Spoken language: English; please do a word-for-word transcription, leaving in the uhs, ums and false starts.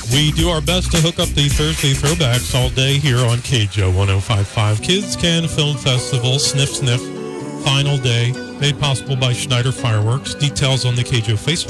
We do our best to hook up the Thursday throwbacks all day here on K J O one oh five point five. Kids Can Film Festival, Sniff Sniff, final day, made possible by Schneider Fireworks. Details on the K J O Facebook